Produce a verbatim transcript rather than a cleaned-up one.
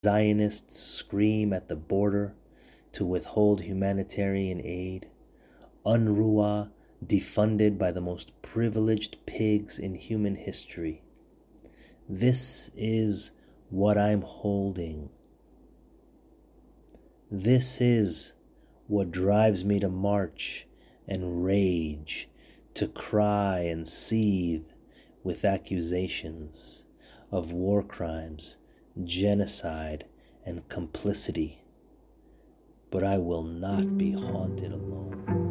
Zionists scream at the border to withhold humanitarian aid. UNRWA defunded by the most privileged pigs in human history. This is what I'm holding. This is what drives me to march and rage, to cry and seethe with accusations of war crimes, genocide, and complicity. But I will not be haunted alone.